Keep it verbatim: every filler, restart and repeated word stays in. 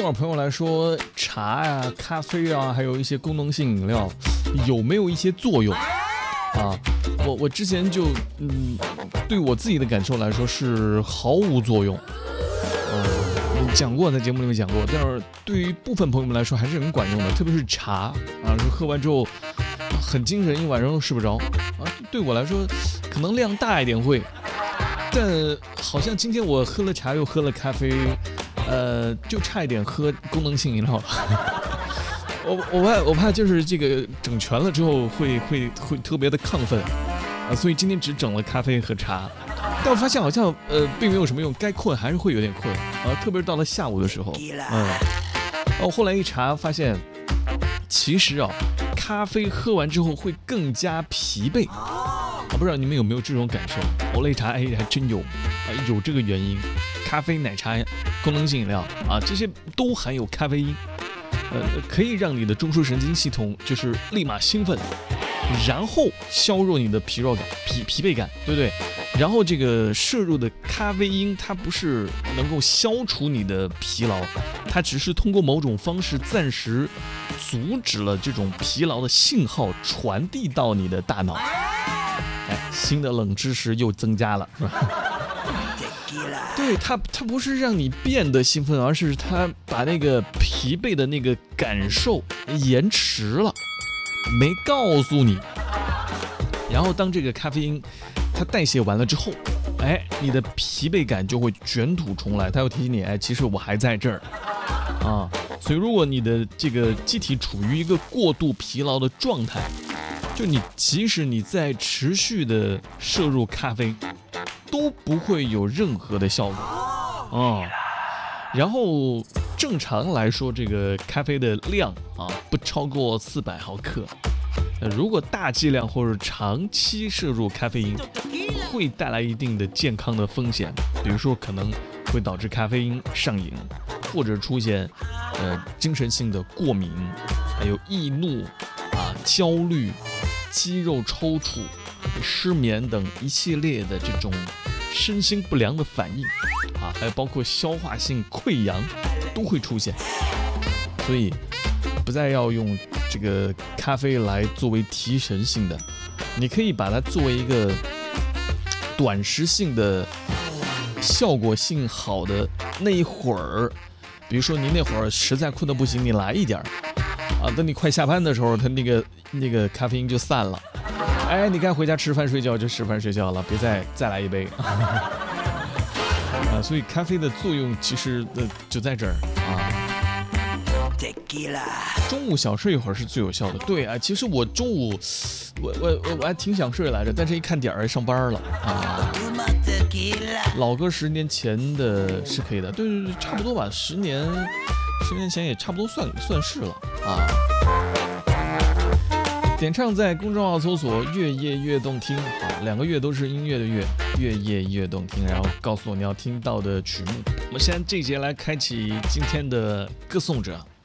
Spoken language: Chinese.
多少朋友来说，茶呀、咖啡啊，还有一些功能性饮料，有没有一些作用啊？我我之前就嗯，对我自己的感受来说是毫无作用。嗯，讲过，在节目里面讲过，但是对于部分朋友们来说还是很管用的，特别是茶啊，说喝完之后很精神，一晚上都睡不着啊。对我来说，可能量大一点会，但好像今天我喝了茶又喝了咖啡，呃，就差一点喝功能性饮料了。我我怕我怕就是这个整全了之后会会会特别的亢奋啊，所以今天只整了咖啡和茶。但我发现好像呃并没有什么用，该困还是会有点困啊，特别是到了下午的时候，嗯，我后来一查发现，其实啊，咖啡喝完之后会更加疲惫啊，不知道你们有没有这种感受？我了一查，哎，还真有啊，有这个原因。咖啡、奶茶、功能性饮料啊，这些都含有咖啡因，呃，可以让你的中枢神经系统就是立马兴奋。然后削弱你的疲弱感、疲疲惫感，对不对？然后这个摄入的咖啡因，它不是能够消除你的疲劳，它只是通过某种方式暂时阻止了这种疲劳的信号传递到你的大脑。哎，新的冷知识又增加了，是吧？对，它它不是让你变得兴奋，而是它把那个疲惫的那个感受延迟了。没告诉你，然后当这个咖啡因它代谢完了之后，哎，你的疲惫感就会卷土重来，它要提醒你，哎，其实我还在这儿啊。所以如果你的这个机体处于一个过度疲劳的状态，就你即使你在持续的摄入咖啡，都不会有任何的效果啊。然后正常来说，这个咖啡的量啊不超过四百毫克。呃，如果大剂量或者长期摄入咖啡因，会带来一定的健康的风险，比如说可能会导致咖啡因上瘾，或者出现呃精神性的过敏，还有易怒啊、焦虑、肌肉抽搐、失眠等一系列的这种身心不良的反应啊，还有包括消化性溃疡都会出现，所以不再要用这个咖啡来作为提神性的，你可以把它作为一个短时性的效果性好的那一会儿，比如说你那会儿实在困得不行，你来一点啊，等你快下班的时候，它那个那个咖啡因就散了，哎，你该回家吃饭睡觉就吃饭睡觉了，别再再来一杯啊，所以咖啡的作用其实呃就在这儿啊。中午小睡一会儿是最有效的。对啊，其实我中午我我我我还挺想睡来着，但是一看点儿上班了啊。老个十年前的是可以的，对对对，差不多吧，十年十年前也差不多算算是了啊。点唱在公众号搜索“月夜越动听”，好，两个月都是音乐的乐，月夜越动听，然后告诉我你要听到的曲目。我们现在这一节来开启今天的歌颂者。